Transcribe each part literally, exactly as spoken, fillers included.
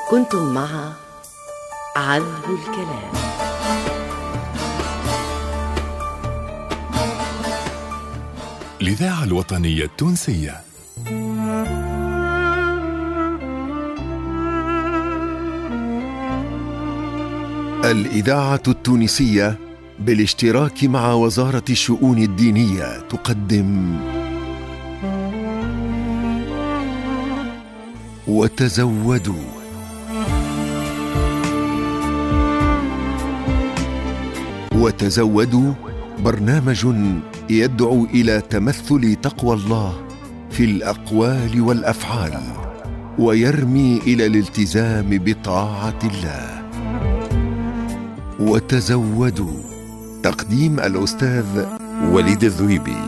كنتم مع عذب الكلام. الإذاعة الوطنية التونسية. الإذاعة التونسية بالاشتراك مع وزارة الشؤون الدينية تقدم وتزودوا. وتزودوا برنامج يدعو إلى تمثل تقوى الله في الأقوال والأفعال، ويرمي إلى الالتزام بطاعة الله. وتزودوا، تقديم الأستاذ وليد الذويبي.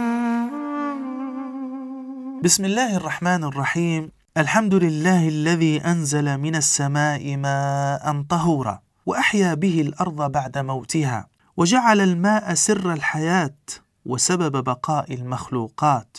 بسم الله الرحمن الرحيم. الحمد لله الذي أنزل من السماء ماء طهورا وأحيا به الأرض بعد موتها، وجعل الماء سر الحياة وسبب بقاء المخلوقات،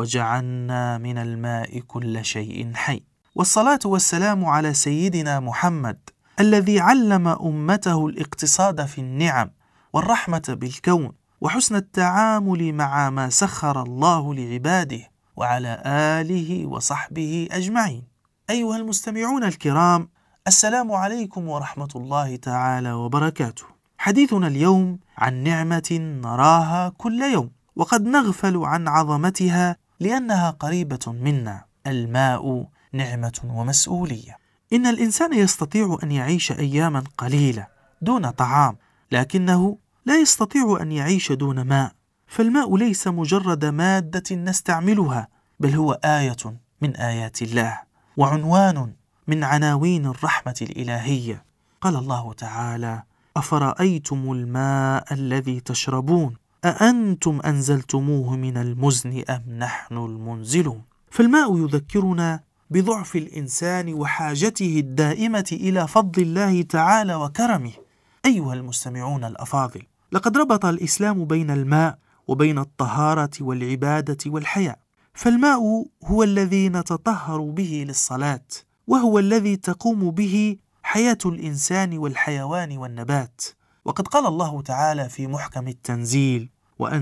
وجعلنا من الماء كل شيء حي. والصلاة والسلام على سيدنا محمد الذي علم أمته الاقتصاد في النعم والرحمة بالكون وحسن التعامل مع ما سخر الله لعباده، وعلى آله وصحبه أجمعين. أيها المستمعون الكرام، السلام عليكم ورحمة الله تعالى وبركاته. حديثنا اليوم عن نعمة نراها كل يوم وقد نغفل عن عظمتها لأنها قريبة منا. الماء نعمة ومسؤولية. إن الإنسان يستطيع أن يعيش أياما قليلة دون طعام، لكنه لا يستطيع أن يعيش دون ماء. فالماء ليس مجرد مادة نستعملها، بل هو آية من آيات الله وعنوان من عناوين الرحمة الإلهية. قال الله تعالى: أفرأيتم الماء الذي تشربون أأنتم أنزلتموه من المزن أم نحن المنزلون. فالماء يذكرنا بضعف الإنسان وحاجته الدائمة إلى فضل الله تعالى وكرمه. أيها المستمعون الأفاضل، لقد ربط الإسلام بين الماء وبين الطهارة والعبادة والحياة. فالماء هو الذي نتطهر به للصلاة، وهو الذي تقوم به حياة الإنسان والحيوان والنبات. وقد قال الله تعالى في محكم التنزيل: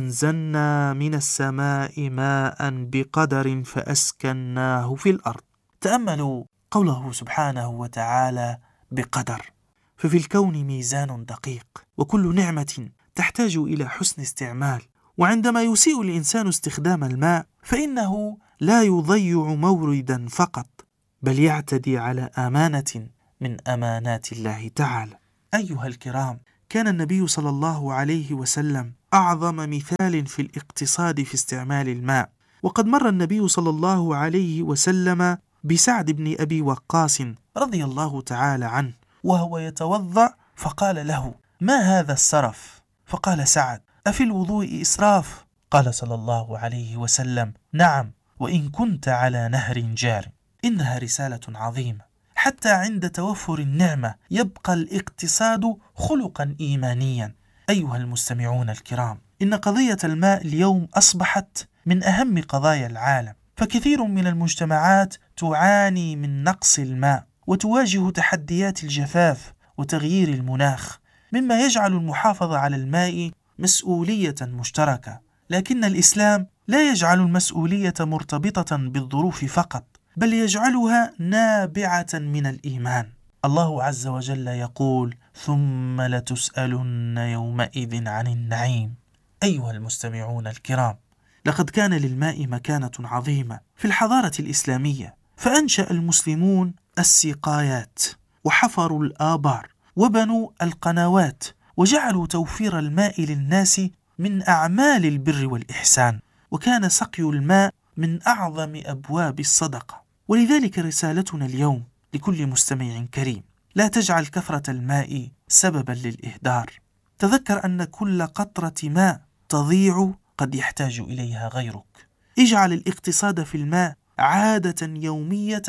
وأنزلنا من السماء ماء بقدر فأسكناه في الأرض. تأملوا قوله سبحانه وتعالى بقدر، ففي الكون ميزان دقيق، وكل نعمة تحتاج إلى حسن استعمال. وعندما يسيء الإنسان استخدام الماء فإنه لا يضيع موردا فقط، بل يعتدي على أمانة من أمانات الله تعالى. أيها الكرام، كان النبي صلى الله عليه وسلم أعظم مثال في الاقتصاد في استعمال الماء. وقد مر النبي صلى الله عليه وسلم بسعد بن أبي وقاص رضي الله تعالى عنه وهو يتوضأ، فقال له: ما هذا السرف؟ فقال سعد: أفي الوضوء إسراف؟ قال صلى الله عليه وسلم: نعم، وإن كنت على نهر جار. إنها رسالة عظيمة. حتى عند توفر النعمة يبقى الاقتصاد خلقا إيمانيا. أيها المستمعون الكرام، إن قضية الماء اليوم أصبحت من أهم قضايا العالم، فكثير من المجتمعات تعاني من نقص الماء وتواجه تحديات الجفاف وتغيير المناخ، مما يجعل المحافظة على الماء مسؤولية مشتركة. لكن الإسلام لا يجعل المسؤولية مرتبطة بالظروف فقط، بل يجعلها نابعة من الإيمان. الله عز وجل يقول: ثم لتسألن يومئذ عن النعيم. أيها المستمعون الكرام، لقد كان للماء مكانة عظيمة في الحضارة الإسلامية، فأنشأ المسلمون السقايات وحفروا الآبار وبنوا القنوات، وجعلوا توفير الماء للناس من أعمال البر والإحسان. وكان سقي الماء من أعظم أبواب الصدقة. ولذلك رسالتنا اليوم لكل مستمع كريم: لا تجعل كثرة الماء سببا للإهدار. تذكر أن كل قطرة ماء تضيع قد يحتاج إليها غيرك. اجعل الاقتصاد في الماء عادة يومية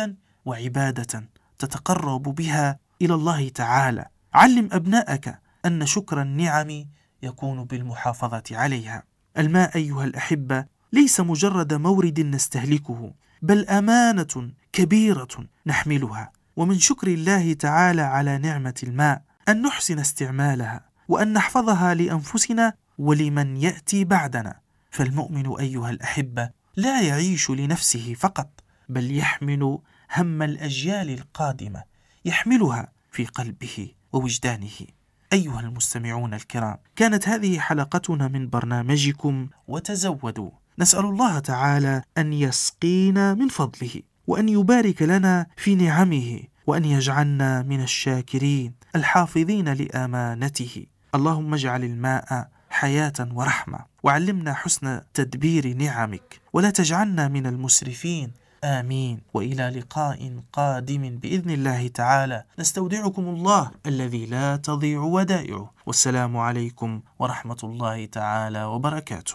وعبادة تتقرب بها إلى الله تعالى. علم أبنائك أن شكر النعم يكون بالمحافظة عليها. الماء أيها الأحبة ليس مجرد مورد نستهلكه، بل أمانة كبيرة نحملها، ومن شكر الله تعالى على نعمة الماء أن نحسن استعمالها وأن نحفظها لأنفسنا ولمن يأتي بعدنا. فالمؤمن أيها الأحبة لا يعيش لنفسه فقط، بل يحمل هم الأجيال القادمة، يحملها في قلبه ووجدانه. أيها المستمعون الكرام، كانت هذه حلقتنا من برنامجكم وتزودوا. نسأل الله تعالى أن يسقينا من فضله، وأن يبارك لنا في نعمه، وأن يجعلنا من الشاكرين الحافظين لأمانته. اللهم اجعل الماء حياة ورحمة، وعلمنا حسن تدبير نعمك، ولا تجعلنا من المسرفين. آمين. وإلى لقاء قادم بإذن الله تعالى، نستودعكم الله الذي لا تضيع ودائعه. والسلام عليكم ورحمة الله تعالى وبركاته.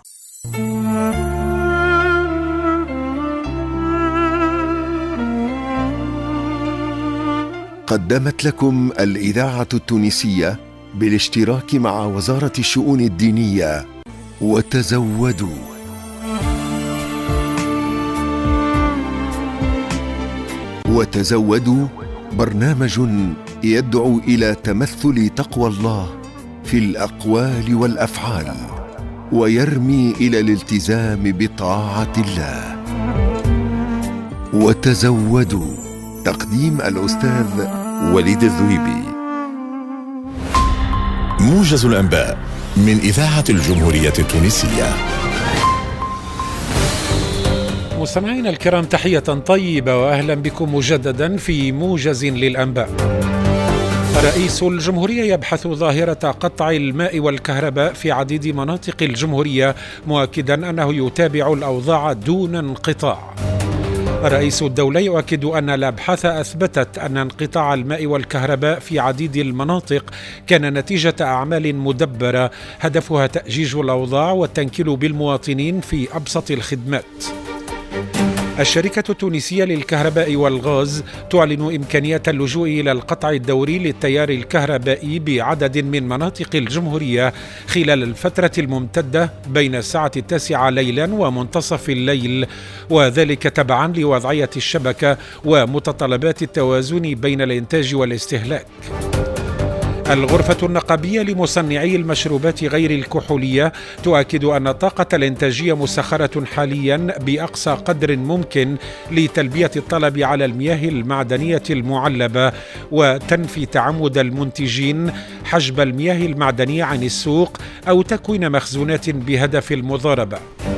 قدمت لكم الإذاعة التونسية بالاشتراك مع وزارة الشؤون الدينية وتزودوا. وتزودوا برنامج يدعو إلى تمثل تقوى الله في الأقوال والأفعال، ويرمي إلى الالتزام بطاعة الله. وتزودوا، تقديم الأستاذ وليد الذويبي. موجز الأنباء من إذاعة الجمهورية التونسية. مستمعينا الكرام، تحية طيبة وأهلا بكم مجددا في موجز للأنباء. رئيس الجمهورية يبحث ظاهرة قطع الماء والكهرباء في عديد مناطق الجمهورية، مؤكدا أنه يتابع الأوضاع دون انقطاع. رئيس الدولة يؤكد أن الأبحاث أثبتت أن انقطاع الماء والكهرباء في عديد المناطق كان نتيجة أعمال مدبرة هدفها تأجيج الأوضاع والتنكيل بالمواطنين في أبسط الخدمات. الشركة التونسية للكهرباء والغاز تعلن إمكانية اللجوء إلى القطع الدوري للتيار الكهربائي بعدد من مناطق الجمهورية خلال الفترة الممتدة بين الساعة التاسعة ليلا ومنتصف الليل، وذلك تبعا لوضعية الشبكة ومتطلبات التوازن بين الإنتاج والاستهلاك. الغرفة النقابية لمصنعي المشروبات غير الكحولية تؤكد أن الطاقة الإنتاجية مسخرة حاليا بأقصى قدر ممكن لتلبية الطلب على المياه المعدنية المعلبة، وتنفي تعمد المنتجين حجب المياه المعدنية عن السوق أو تكوين مخزونات بهدف المضاربة.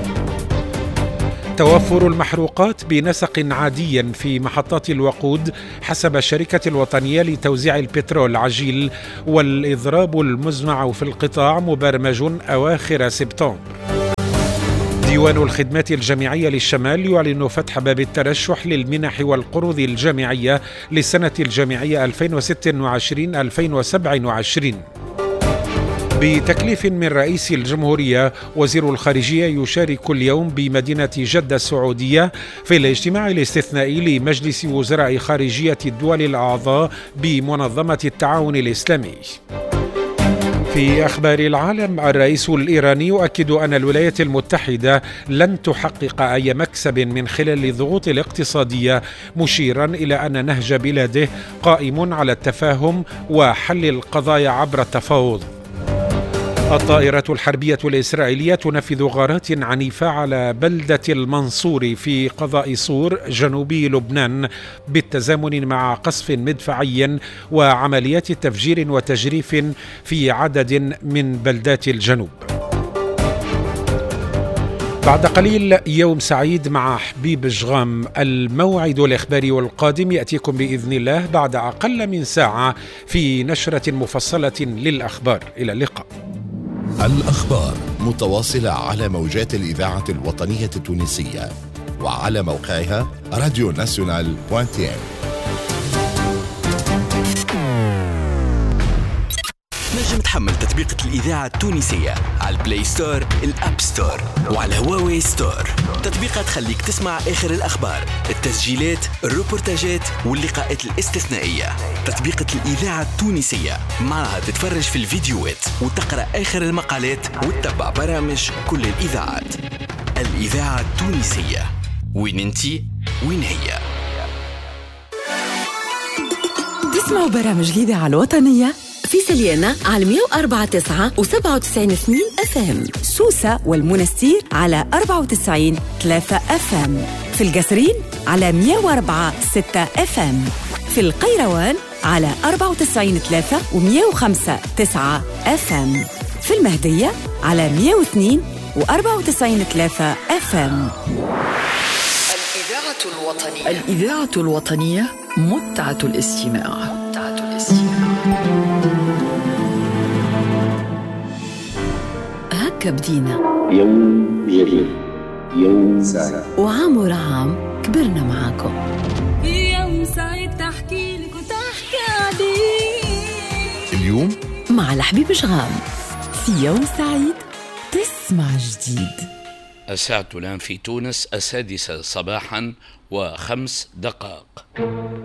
توفر المحروقات بنسق عادي في محطات الوقود حسب الشركة الوطنية لتوزيع البترول عجيل، والإضراب المزمع في القطاع مبرمج أواخر سبتمبر. ديوان الخدمات الجامعية للشمال يعلن فتح باب الترشح للمنح والقروض الجامعية للسنة الجامعية ألفين وستة وعشرين ألفين وسبعة وعشرين. بتكليف من رئيس الجمهورية، وزير الخارجية يشارك اليوم بمدينة جدة السعودية في الاجتماع الاستثنائي لمجلس وزراء خارجية الدول الأعضاء بمنظمة التعاون الإسلامي. في أخبار العالم، الرئيس الإيراني يؤكد أن الولايات المتحدة لن تحقق أي مكسب من خلال الضغوط الاقتصادية، مشيرا إلى أن نهج بلاده قائم على التفاهم وحل القضايا عبر التفاوض. الطائرة الحربية الإسرائيلية تنفذ غارات عنيفة على بلدة المنصور في قضاء صور جنوبي لبنان بالتزامن مع قصف مدفعي وعمليات تفجير وتجريف في عدد من بلدات الجنوب. بعد قليل يوم سعيد مع حبيب جغام. الموعد الإخباري القادم يأتيكم بإذن الله بعد أقل من ساعة في نشرة مفصلة للأخبار. إلى اللقاء. الأخبار متواصلة على موجات الإذاعة الوطنية التونسية وعلى موقعها راديو ناسيونال دوت تي ام. نجم تحمل تطبيقة الإذاعة التونسية على البلاي ستور، الأب ستور، وعلى هواوي ستور. تطبيقات تخليك تسمع آخر الأخبار، التسجيلات، الروبورتاجات واللقاءات الاستثنائية. تطبيقة الإذاعة التونسية، معها تتفرج في الفيديوهات وتقرأ آخر المقالات وتتبع برامج كل الإذاعات. الإذاعة التونسية، وين انتي وين هي. تسمعوا برامج الإذاعة الوطنية في سليانة على مية وأربعة تسعة وسبعة وتسعين سنين أف أم، سوسة والمنستير على أربعة وتسعين ثلاثة أف أم، في القصرين على مية وأربعة ستة أف أم، في القيروان على أربعة وتسعين ثلاثة ومية وخمسة تسعة أف أم، في المهدية على مية واثنين وأربعة وتسعين ثلاثة أف أم. الإذاعة الوطنية الإذاعة الوطنية متعة الاستماع. متعة الاستماع. هكا بدينا يوم جديد، يوم سعيد، وعام عام كبرنا معاكم. يوم سعيد تحكي لك وتحكي عليك. اليوم مع الحبيب شغام في يوم سعيد تسمع جديد. الساعة الآن في تونس السادسة صباحا وخمس دقائق.